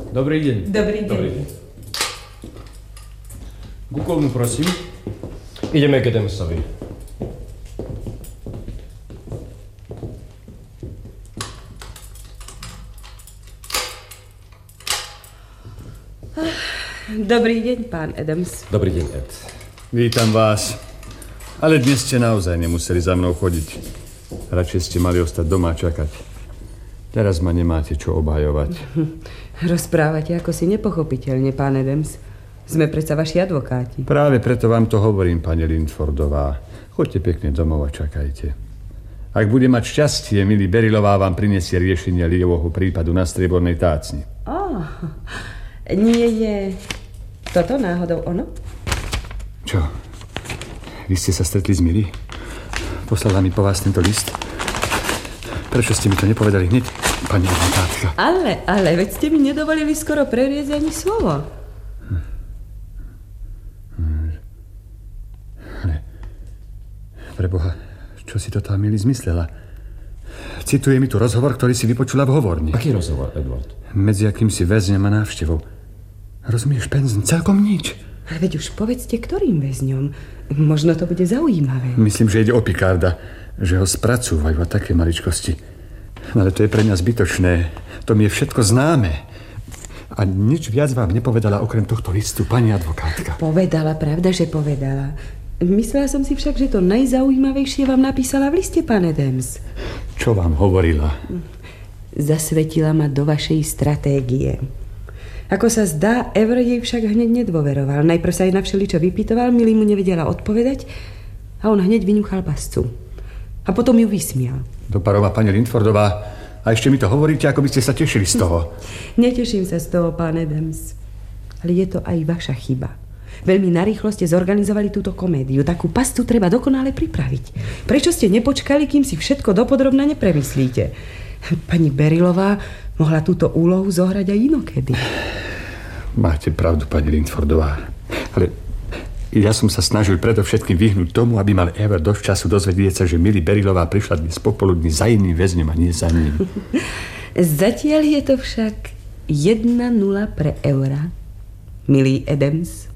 Dobrý deň. Dobrý deň. Dobrý deň. Gukovnu, prosím. Ideme k Adamsovi. Dobrý deň, pán Adams. Dobrý deň, Ed. Vítam vás. Ale dnes ste naozaj nemuseli za mnou chodiť. Radšej ste mali ostať doma a čakať. Teraz ma nemáte čo obhajovať. Rozprávate ako si nepochopiteľne, pán Adams. Sme predsa vaši advokáti. Práve preto vám to hovorím, pani Linfordová. Choďte pekne domov a čakajte. Ak bude mať šťastie, milí Berilová vám prinesie riešenie Lievovho prípadu na striebornej tácni. Nie je toto náhodou ono? Čo? Vy ste sa stretli s Milly? Poslala mi po vás tento list? Prečo ste mi to nepovedali hneď, pani advokátka? Ale veď ste mi nedovolili skoro preriecť ani slovo. Ale preboha, čo si to tá Milly zmyslela? Cituje mi tu rozhovor, ktorý si vypočula v hovorni. Aký rozhovor, Edward? Medzi akýmsi väzňom a návštevou. Rozumieš, Penzn, celkom nič. Ale veď už povedzte, ktorým väzňom. Možno to bude zaujímavé. Myslím, že ide o Picarda, že ho spracúvajú a také maličkosti. Ale to je pre mňa zbytočné. To mi je všetko známe. A nič viac vám nepovedala okrem tohto listu, pani advokátka. Povedala, pravda, že povedala. Myslela som si však, že to najzaujímavejšie vám napísala v liste, pán Adams. Čo vám hovorila? Zasvetila ma do vašej stratégie. Ako sa zdá, Ever jej však hneď nedôveroval. Najprv sa jej na všeličo vypytoval, Milly mu nevedela odpovedať a on hneď vyňuchal pascu. A potom ju vysmial. Doparová pani Linfordová, a ešte mi to hovoríte, ako by ste sa tešili z toho. Neteším sa z toho, pán Adams. Ale je to aj vaša chyba. Veľmi narýchlo ste zorganizovali túto komédiu. Takú pastu treba dokonale pripraviť. Prečo ste nepočkali, kým si všetko dopodrobna nepremyslíte? Pani Berilová mohla túto úlohu zohrať aj inokedy. Máte pravdu, pani Linfordová. Ale ja som sa snažil predovšetkým vyhnúť tomu, aby mal Ever dosť času dozvedieť sa, že Milly Berilová prišla dnes popoludní za iným väzňom a nie za ním. Zatiaľ je to však 1-0 pre Evera, milý Adams.